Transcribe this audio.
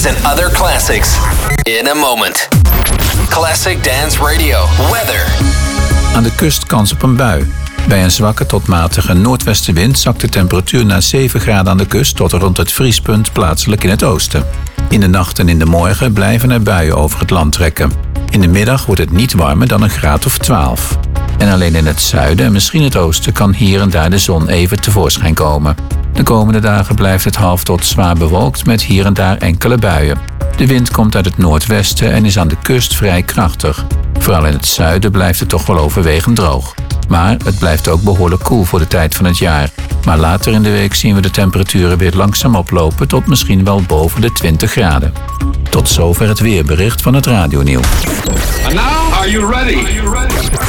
and other classics in a moment. Classic Dance Radio. Weather. Aan de kust kans op een bui. Bij een zwakke tot matige noordwestenwind zakt de temperatuur naar 7 graden aan de kust tot rond het vriespunt plaatselijk in het oosten. In de nacht en in de morgen blijven er buien over het land trekken. In de middag wordt het niet warmer dan een graad of 12. En alleen in het zuiden en misschien het oosten kan hier en daar de zon even tevoorschijn komen. De komende dagen blijft het half tot zwaar bewolkt met hier en daar enkele buien. De wind komt uit het noordwesten en is aan de kust vrij krachtig. Vooral in het zuiden blijft het toch wel overwegend droog. Maar het blijft ook behoorlijk koel voor de tijd van het jaar. Maar later in de week zien we de temperaturen weer langzaam oplopen tot misschien wel boven de 20 graden. Tot zover het weerbericht van het Radionieuws. And now, are you ready?